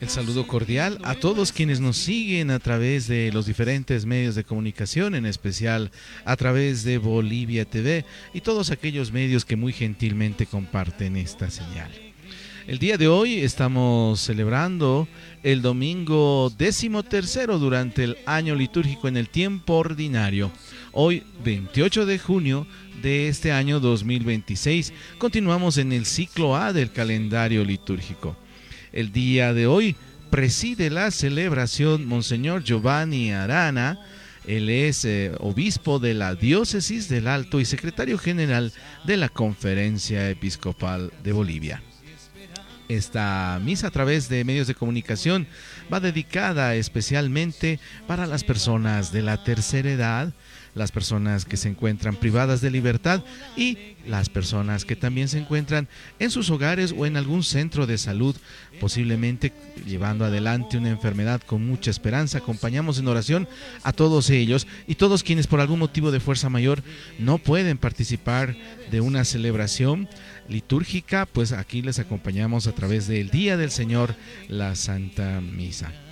El saludo cordial a todos quienes nos siguen a través de los diferentes medios de comunicación, en especial a través de Bolivia TV y todos aquellos medios que muy gentilmente comparten esta señal. El día de hoy estamos celebrando el domingo 13º durante el año litúrgico en el tiempo ordinario. Hoy, 28 de junio de este año 2026, continuamos en el ciclo A del calendario litúrgico. El día de hoy preside la celebración Monseñor Giovanni Arana. Él es obispo de la Diócesis del Alto y secretario general de la Conferencia Episcopal de Bolivia. Esta misa a través de medios de comunicación va dedicada especialmente para las personas de la tercera edad, las personas que se encuentran privadas de libertad y las personas que también se encuentran en sus hogares o en algún centro de salud, posiblemente llevando adelante una enfermedad con mucha esperanza. Acompañamos en oración a todos ellos y todos quienes por algún motivo de fuerza mayor no pueden participar de una celebración litúrgica, pues aquí les acompañamos a través del Día del Señor, la Santa Misa.